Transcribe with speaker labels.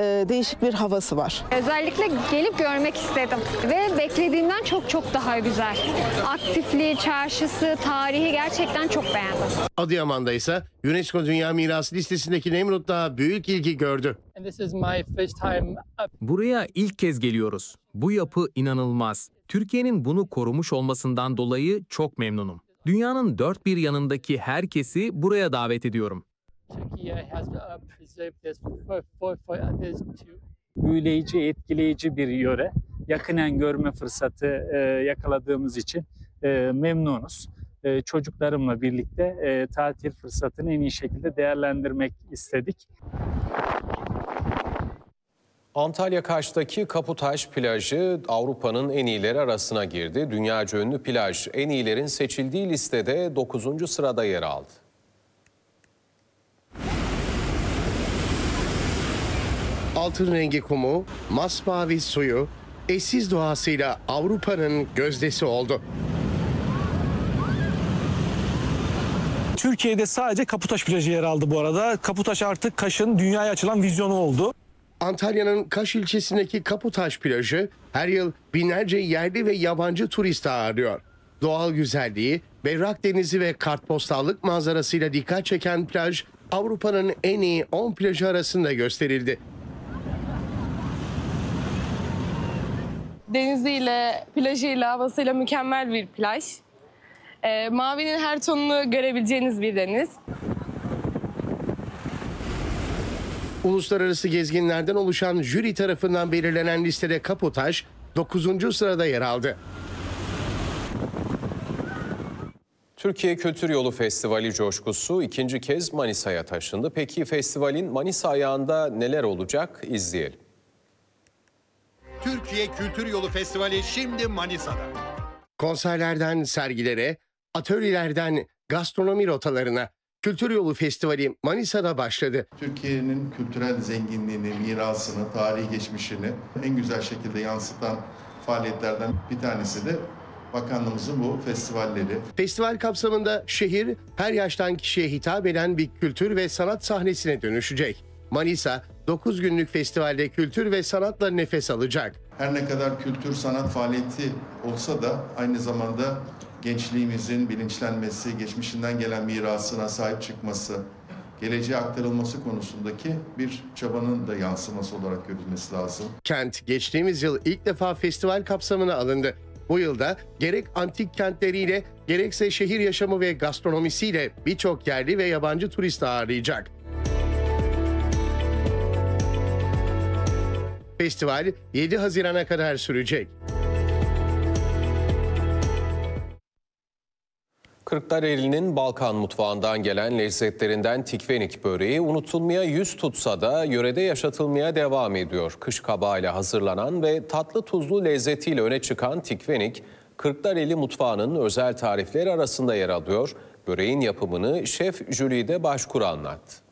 Speaker 1: değişik bir havası var.
Speaker 2: Özellikle gelip görmek istedim ve beklediğimden çok daha güzel. Aktifliği, çarşısı, tarihi gerçekten çok beğendim.
Speaker 3: Adıyaman'da ise UNESCO Dünya Mirası listesindeki Nemrut Dağı büyük ilgi gördü.
Speaker 4: Buraya ilk kez geliyoruz. Bu yapı inanılmaz. Türkiye'nin bunu korumuş olmasından dolayı çok memnunum. Dünyanın dört bir yanındaki herkesi buraya davet ediyorum.
Speaker 5: Büyüleyici, etkileyici bir yöre. Yakinen görme fırsatı yakaladığımız için memnunuz. Çocuklarımla birlikte tatil fırsatını en iyi şekilde değerlendirmek istedik.
Speaker 6: Antalya Kaş'taki Kaputaş plajı Avrupa'nın en iyileri arasına girdi. Dünyaca ünlü plaj en iyilerin seçildiği listede 9. sırada yer aldı.
Speaker 3: Altın rengi kumu, masmavi suyu, eşsiz doğasıyla Avrupa'nın gözdesi oldu.
Speaker 7: Türkiye'de sadece Kaputaş plajı yer aldı bu arada. Kaputaş artık Kaş'ın dünyaya açılan vizyonu oldu.
Speaker 3: Antalya'nın Kaş ilçesindeki Kaputaş plajı her yıl binlerce yerli ve yabancı turist ağırlıyor. Doğal güzelliği, berrak denizi ve kartpostallık manzarasıyla dikkat çeken plaj Avrupa'nın en iyi 10 plajı arasında gösterildi.
Speaker 8: Deniziyle, plajıyla, havasıyla mükemmel bir plaj. Mavinin her tonunu görebileceğiniz bir deniz.
Speaker 3: Uluslararası gezginlerden oluşan jüri tarafından belirlenen listede Kaputaş 9. sırada yer aldı.
Speaker 6: Türkiye Kültür Yolu Festivali coşkusu ikinci kez Manisa'ya taşındı. Peki festivalin Manisa ayağında neler olacak? İzleyelim.
Speaker 9: Türkiye Kültür Yolu Festivali şimdi Manisa'da.
Speaker 3: Konserlerden sergilere, atölyelerden gastronomi rotalarına Kültür Yolu Festivali Manisa'da başladı.
Speaker 10: Türkiye'nin kültürel zenginliğini, mirasını, tarihi geçmişini en güzel şekilde yansıtan faaliyetlerden bir tanesi de bakanlığımızın bu festivalleri.
Speaker 3: Festival kapsamında şehir her yaştan kişiye hitap eden bir kültür ve sanat sahnesine dönüşecek. Manisa 9 günlük festivalde kültür ve sanatla nefes alacak.
Speaker 10: Her ne kadar kültür sanat faaliyeti olsa da aynı zamanda gençliğimizin bilinçlenmesi, geçmişinden gelen mirasına sahip çıkması, geleceğe aktarılması konusundaki bir çabanın da yansıması olarak görülmesi lazım.
Speaker 3: Kent geçtiğimiz yıl ilk defa festival kapsamına alındı. Bu yılda gerek antik kentleriyle gerekse şehir yaşamı ve gastronomisiyle birçok yerli ve yabancı turist ağırlayacak. Festival 7 Haziran'a kadar sürecek.
Speaker 6: Kırklareli'nin Balkan mutfağından gelen lezzetlerinden tikvenik böreği unutulmaya yüz tutsa da yörede yaşatılmaya devam ediyor. Kış kabağıyla hazırlanan ve tatlı tuzlu lezzetiyle öne çıkan tikvenik, Kırklareli mutfağının özel tarifleri arasında yer alıyor. Böreğin yapımını Şef Jülide Başkur anlattı.